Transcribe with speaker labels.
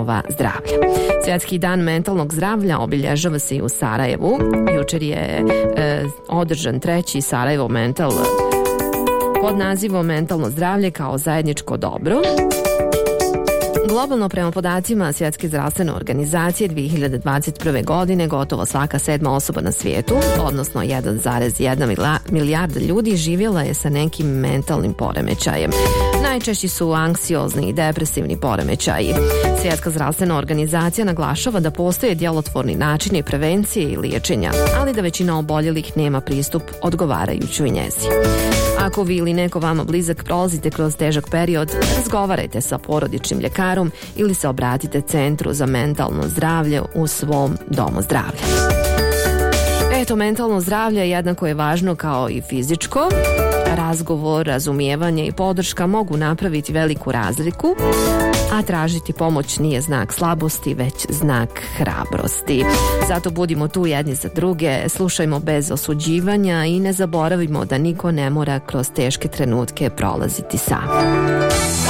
Speaker 1: domova zdravlja. Svjetski dan mentalnog zdravlja obilježava se i u Sarajevu. Jučer je održan 3. Sarajevo Mental pod nazivom Mentalno zdravlje kao zajedničko dobro. Globalno, prema podacima Svjetske zdravstvene organizacije, 2021. godine gotovo svaka 7. osoba na svijetu, odnosno 1,1 milijarda ljudi, živjela je sa nekim mentalnim poremećajem. Najčešći su anksiozni i depresivni poremećaji. Svjetska zdravstvena organizacija naglašava da postoje djelotvorni načini prevencije i liječenja, ali da većina oboljelih nema pristup odgovarajućoj njezi. Ako vi ili neko vama blizak prolazite kroz težak period, razgovarajte sa porodičnim ljekarom ili se obratite Centru za mentalno zdravlje u svom domu zdravlja. Mentalno zdravlje jednako je važno kao i fizičko. Razgovor, razumijevanje i podrška mogu napraviti veliku razliku, a tražiti pomoć nije znak slabosti, već znak hrabrosti. Zato budimo tu jedni za druge, slušajmo bez osuđivanja i ne zaboravimo da niko ne mora kroz teške trenutke prolaziti sam.